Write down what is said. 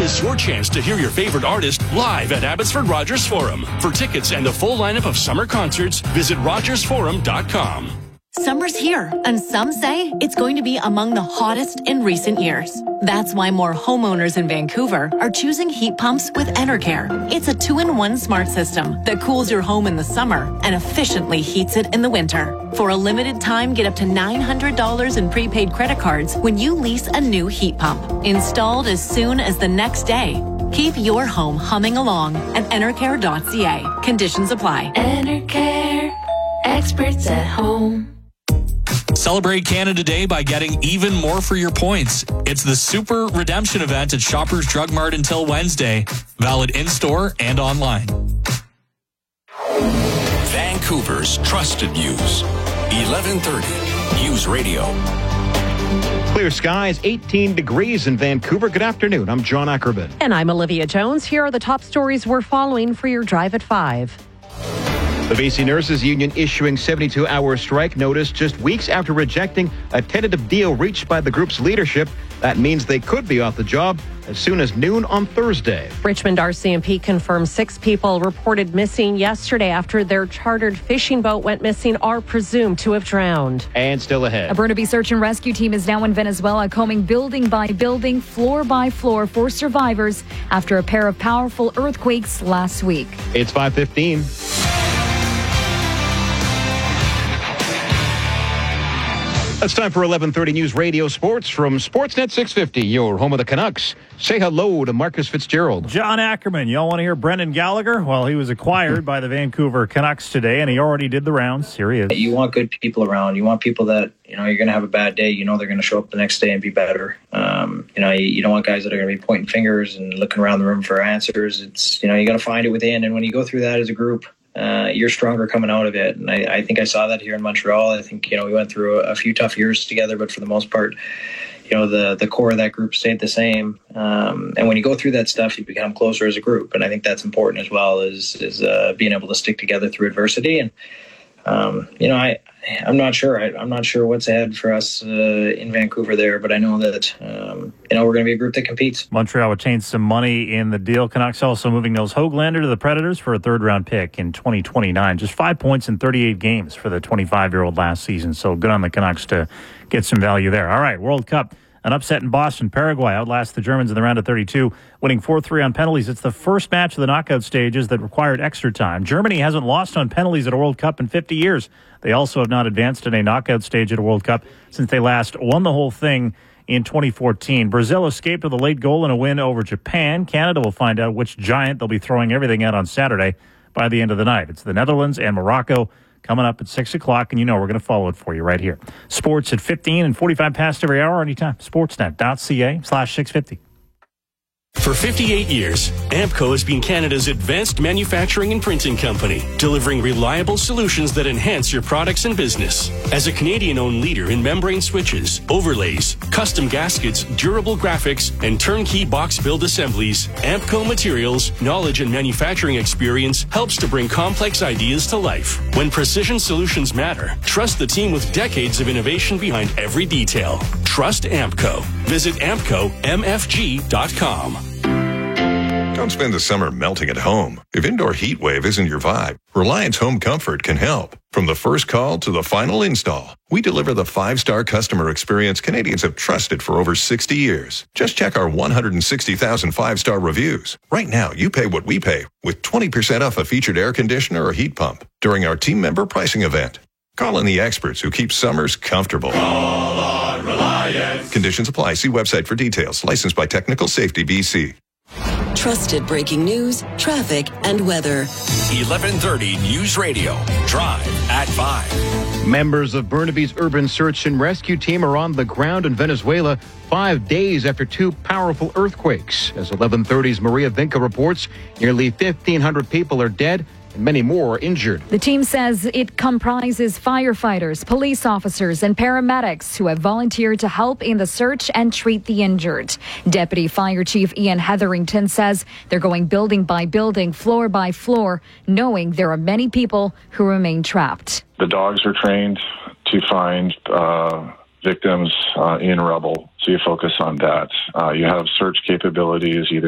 miss your chance to hear your favorite artist live at Abbotsford Rogers Forum. For tickets and a full lineup of summer concerts, visit rogersforum.com. Summer's here, and some say it's going to be among the hottest in recent years. That's why more homeowners in Vancouver are choosing heat pumps with Enercare. It's a 2-in-1 smart system that cools your home in the summer and efficiently heats it in the winter. For a limited time, get up to $900 in prepaid credit cards when you lease a new heat pump. Installed as soon as the next day. Keep your home humming along at Enercare.ca. Conditions apply. Enercare, experts at home. Celebrate Canada Day by getting even more for your points. It's the Super Redemption event at Shoppers Drug Mart until Wednesday. Valid in-store and online. Vancouver's trusted news. 1130 News Radio. Clear skies, 18 degrees in Vancouver. Good afternoon. I'm John Ackerman. And I'm Olivia Jones. Here are the top stories we're following for your drive at 5. The BC Nurses Union issuing 72-hour strike notice just weeks after rejecting a tentative deal reached by the group's leadership. That means they could be off the job as soon as noon on Thursday. Richmond RCMP confirms 6 people reported missing yesterday after their chartered fishing boat went missing are presumed to have drowned. And still ahead. A Burnaby search and rescue team is now in Venezuela, combing building by building, floor by floor for survivors after a pair of powerful earthquakes last week. It's 5:15. It's time for 1130 News Radio Sports from Sportsnet 650, your home of the Canucks. Say hello to Marcus Fitzgerald. John Ackerman. Y'all want to hear Brendan Gallagher? Well, he was acquired by the Vancouver Canucks today, and he already did the rounds. Here he is. You want good people around. You want people that, you're going to have a bad day. They're going to show up the next day and be better. You don't want guys that are going to be pointing fingers and looking around the room for answers. It's, you got to find it within. And when you go through that as a group, you're stronger coming out of it. And I think I saw that here in Montreal. I think, we went through a few tough years together, but for the most part, the core of that group stayed the same. And when you go through that stuff, you become closer as a group. And I think that's important as well, is being able to stick together through adversity. And, I'm not sure. I'm not sure what's ahead for us in Vancouver there, but I know that, we're going to be a group that competes. Montreal retained some money in the deal. Canucks also moving Nils Höglander to the Predators for a third-round pick in 2029. Just 5 points in 38 games for the 25-year-old last season. So good on the Canucks to get some value there. All right, World Cup. An upset in Boston. Paraguay outlasts the Germans in the round of 32, winning 4-3 on penalties. It's the first match of the knockout stages that required extra time. Germany hasn't lost on penalties at a World Cup in 50 years. They also have not advanced in a knockout stage at a World Cup since they last won the whole thing in 2014. Brazil escaped with a late goal in a win over Japan. Canada will find out which giant they'll be throwing everything at on Saturday by the end of the night. It's the Netherlands and Morocco coming up at 6 o'clock, and we're going to follow it for you right here. Sports at 15 and 45 past every hour, anytime. Sportsnet.ca/650. For 58 years, Ampco has been Canada's advanced manufacturing and printing company, delivering reliable solutions that enhance your products and business. As a Canadian-owned leader in membrane switches, overlays, custom gaskets, durable graphics, and turnkey box build assemblies, Ampco Materials' knowledge and manufacturing experience helps to bring complex ideas to life. When precision solutions matter, trust the team with decades of innovation behind every detail. Trust Ampco. Visit AmpcoMFG.com. Don't spend the summer melting at home. If indoor heat wave isn't your vibe, Reliance Home Comfort can help. From the first call to the final install, we deliver the 5-star customer experience Canadians have trusted for over 60 years. Just check our 160,000 5-star reviews. Right now, you pay what we pay with 20% off a featured air conditioner or heat pump during our team member pricing event. Call in the experts who keep summers comfortable. Call on Reliance. Conditions apply. See website for details. Licensed by Technical Safety BC. Trusted breaking news, traffic, and weather. 1130 News Radio. Drive at 5. Members of Burnaby's urban search and rescue team are on the ground in Venezuela 5 days after 2 powerful earthquakes. As 1130's Maria Vinca reports, nearly 1,500 people are dead and many more are injured. The team says it comprises firefighters, police officers, and paramedics who have volunteered to help in the search and treat the injured. Deputy Fire Chief Ian Hetherington says they're going building by building, floor by floor, knowing there are many people who remain trapped. The dogs are trained to find victims in rubble, so you focus on that. You have search capabilities either